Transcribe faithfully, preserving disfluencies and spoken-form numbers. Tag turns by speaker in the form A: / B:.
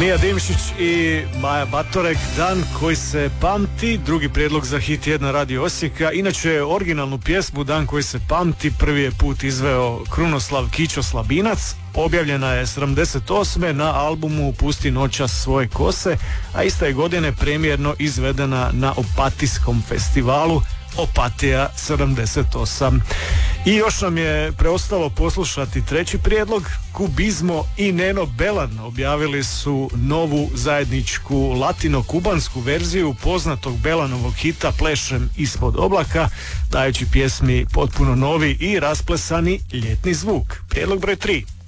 A: Mija Dimšić i Maja Batorek, Dan koji se pamti, drugi prijedlog za hit jedna Radio Osijeka. Inače, originalnu pjesmu Dan koji se pamti prvi je put izveo Krunoslav Kićo Slabinac. Objavljena je sedamdeset osme na albumu Pusti noćas svoje kose, a iste je godine premijerno izvedena na Opatijskom festivalu Opatija sedamdeset osam. I još nam je preostalo poslušati treći prijedlog. Kubizmo i Neno Belan objavili su novu zajedničku latino-kubansku verziju poznatog Belanovog hita Plešem ispod oblaka, dajući pjesmi potpuno novi i rasplesani ljetni zvuk. Prijedlog broj tri.